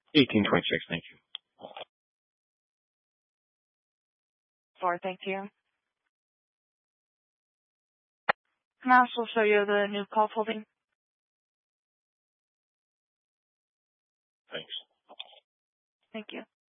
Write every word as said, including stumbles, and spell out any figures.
eighteen twenty-six, thank you. Four, thank you. Mouse will show you the new call holding. Thanks. Thank you.